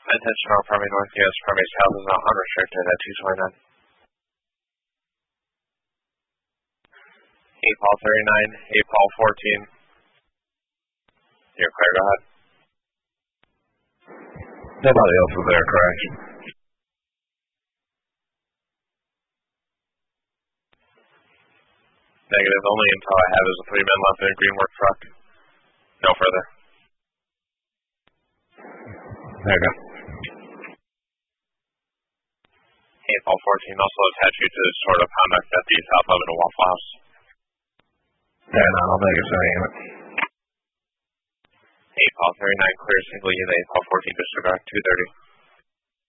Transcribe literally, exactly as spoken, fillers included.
Intentional primary north, U S primary south is not unrestricted at two twenty-nine. eight Paul thirty-nine, eight Paul fourteen. You're clear, go ahead. Nobody else is there, correct? Negative, only intel I have is a three men left in a green work truck. No further. There you go. eight Paul fourteen also attach you to this sort of conduct at the south of the Waffle House. Yeah, no, I'll make it sorry. eight Paul thirty-nine clear single unit, eight Paul fourteen disregard, two thirty.